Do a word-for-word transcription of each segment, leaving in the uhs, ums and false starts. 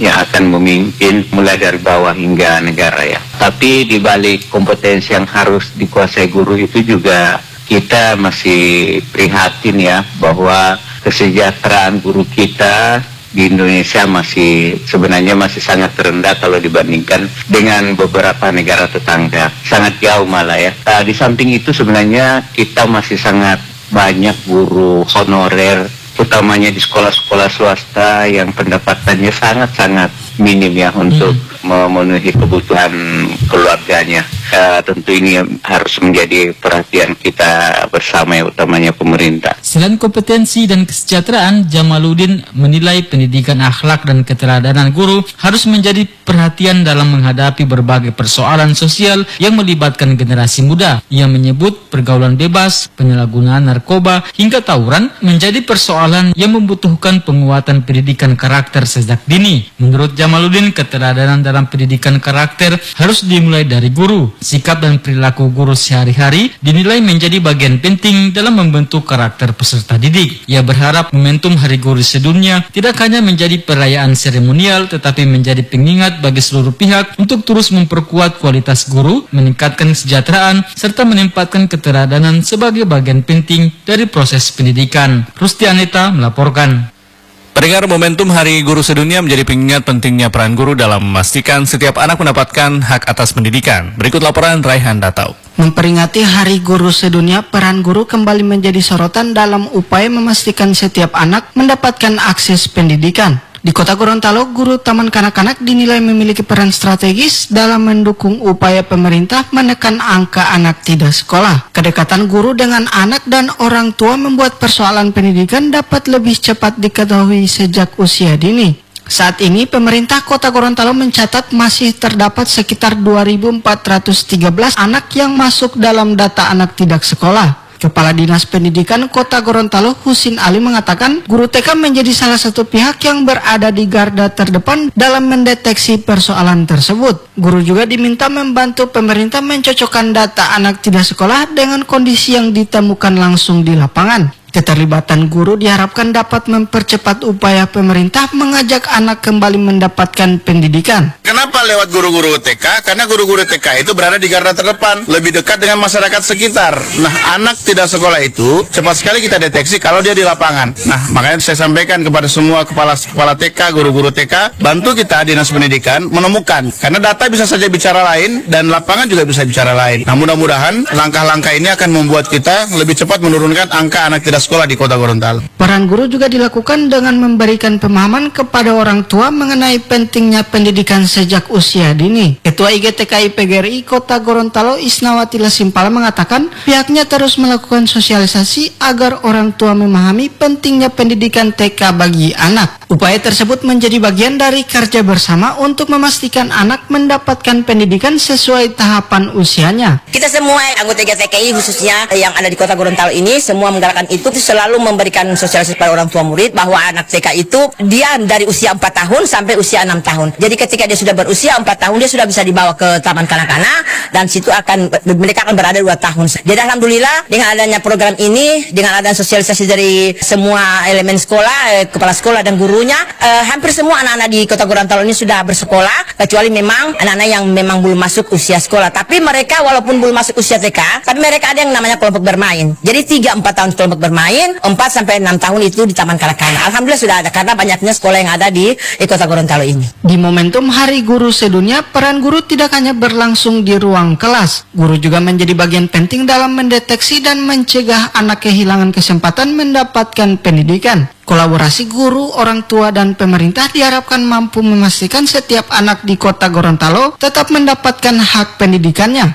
yang akan memimpin mulai dari bawah hingga negara ya. Tapi di balik kompetensi yang harus dikuasai guru itu juga kita masih prihatin ya bahwa kesejahteraan guru kita di Indonesia masih sebenarnya masih sangat rendah kalau dibandingkan dengan beberapa negara tetangga. Sangat jauh malah ya. Nah, di samping itu sebenarnya kita masih sangat banyak guru honorer, utamanya di sekolah-sekolah swasta yang pendapatannya sangat-sangat minim ya untuk memenuhi kebutuhan keluarganya. Uh, tentu ini harus menjadi perhatian kita bersama ya, utamanya pemerintah. Selain kompetensi dan kesejahteraan, Jamaluddin menilai pendidikan akhlak dan keteladanan guru harus menjadi perhatian dalam menghadapi berbagai persoalan sosial yang melibatkan generasi muda. Ia menyebut pergaulan bebas, penyalahgunaan narkoba, hingga tawuran menjadi persoalan yang membutuhkan penguatan pendidikan karakter sejak dini. Menurut Jamaluddin, keteladanan dalam pendidikan karakter harus dimulai dari guru. Sikap dan perilaku guru sehari-hari dinilai menjadi bagian penting dalam membentuk karakter peserta didik. Ia berharap momentum Hari Guru Sedunia tidak hanya menjadi perayaan seremonial, tetapi menjadi pengingat bagi seluruh pihak untuk terus memperkuat kualitas guru, meningkatkan kesejahteraan, serta menempatkan keteladanan sebagai bagian penting dari proses pendidikan. Rusti Aneta melaporkan. Pendengar, momentum Hari Guru Sedunia menjadi pengingat pentingnya peran guru dalam memastikan setiap anak mendapatkan hak atas pendidikan. Berikut laporan Raihan Datau. Memperingati Hari Guru Sedunia, peran guru kembali menjadi sorotan dalam upaya memastikan setiap anak mendapatkan akses pendidikan. Di Kota Gorontalo, guru taman kanak-kanak dinilai memiliki peran strategis dalam mendukung upaya pemerintah menekan angka anak tidak sekolah. Kedekatan guru dengan anak dan orang tua membuat persoalan pendidikan dapat lebih cepat diketahui sejak usia dini. Saat ini, pemerintah Kota Gorontalo mencatat masih terdapat sekitar dua ribu empat ratus tiga belas anak yang masuk dalam data anak tidak sekolah. Kepala Dinas Pendidikan Kota Gorontalo, Husin Ali, mengatakan guru T K menjadi salah satu pihak yang berada di garda terdepan dalam mendeteksi persoalan tersebut. Guru juga diminta membantu pemerintah mencocokkan data anak tidak sekolah dengan kondisi yang ditemukan langsung di lapangan. Keterlibatan guru diharapkan dapat mempercepat upaya pemerintah mengajak anak kembali mendapatkan pendidikan. Kenapa lewat guru-guru T K? Karena guru-guru T K itu berada di garda terdepan, lebih dekat dengan masyarakat sekitar. Nah, anak tidak sekolah itu cepat sekali kita deteksi kalau dia di lapangan. Nah, makanya saya sampaikan kepada semua kepala-kepala T K, guru-guru T K, bantu kita Dinas Pendidikan menemukan. Karena data bisa saja bicara lain dan lapangan juga bisa bicara lain. Nah, mudah-mudahan langkah-langkah ini akan membuat kita lebih cepat menurunkan angka anak tidak sekolah di Kota Gorontalo. Peran guru juga dilakukan dengan memberikan pemahaman kepada orang tua mengenai pentingnya pendidikan sejak usia dini. Ketua I G T K I P G R I Kota Gorontalo, Isnawati Lasimpala, mengatakan pihaknya terus melakukan sosialisasi agar orang tua memahami pentingnya pendidikan T K bagi anak. Upaya tersebut menjadi bagian dari kerja bersama untuk memastikan anak mendapatkan pendidikan sesuai tahapan usianya. Kita semua anggota I G T K I khususnya yang ada di Kota Gorontalo ini semua menggalakkan itu selalu memberikan sosialisasi pada orang tua murid bahwa anak T K itu dia dari usia empat tahun sampai usia enam tahun. Jadi ketika dia sudah berusia empat tahun dia sudah bisa dibawa ke taman kanak-kanak dan situ akan mereka akan berada dua tahun. Jadi alhamdulillah dengan adanya program ini, dengan adanya sosialisasi dari semua elemen sekolah, eh, kepala sekolah dan gurunya, eh, hampir semua anak-anak di Kota Gorontalo ini sudah bersekolah, kecuali memang anak-anak yang memang belum masuk usia sekolah. Tapi mereka walaupun belum masuk usia T K, tapi mereka ada yang namanya kelompok bermain. Jadi tiga empat tahun kelompok bermain, empat sampai enam tahun itu di taman kanak-kanak. Alhamdulillah sudah ada karena banyaknya sekolah yang ada di, di Kota Gorontalo ini. Di momentum Hari Guru Sedunia, peran guru tidak hanya berlangsung di ruang kelas. Guru juga menjadi bagian penting dalam mendeteksi dan mencegah anak kehilangan kesempatan mendapatkan pendidikan. Kolaborasi guru, orang tua, dan pemerintah diharapkan mampu memastikan setiap anak di Kota Gorontalo tetap mendapatkan hak pendidikannya.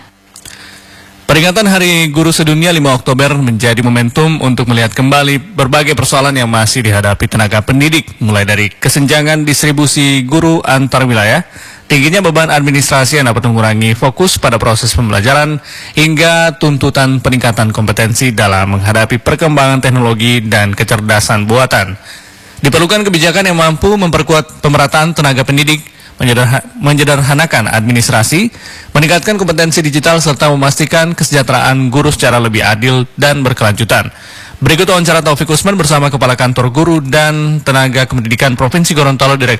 Peringatan Hari Guru Sedunia lima Oktober menjadi momentum untuk melihat kembali berbagai persoalan yang masih dihadapi tenaga pendidik, mulai dari kesenjangan distribusi guru antar wilayah, tingginya beban administrasi yang dapat mengurangi fokus pada proses pembelajaran, hingga tuntutan peningkatan kompetensi dalam menghadapi perkembangan teknologi dan kecerdasan buatan. Diperlukan kebijakan yang mampu memperkuat pemerataan tenaga pendidik, menyederhanakan administrasi, meningkatkan kompetensi digital, serta memastikan kesejahteraan guru secara lebih adil dan berkelanjutan. Berikut wawancara Taufik Usman bersama Kepala Kantor Guru dan Tenaga Kependidikan Provinsi Gorontalo, Direktur